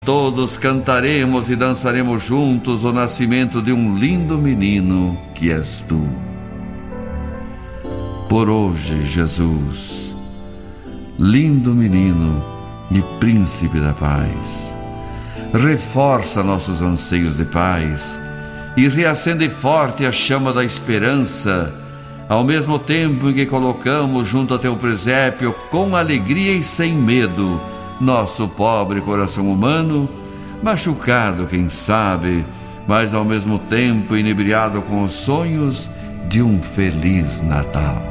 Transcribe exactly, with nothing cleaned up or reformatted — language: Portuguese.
Todos cantaremos e dançaremos juntos o nascimento de um lindo menino que és tu. Por hoje, Jesus, lindo menino e príncipe da paz, reforça nossos anseios de paz e reacende forte a chama da esperança, ao mesmo tempo em que colocamos junto a teu presépio, com alegria e sem medo, nosso pobre coração humano, machucado, quem sabe, mas ao mesmo tempo inebriado com os sonhos de um feliz Natal.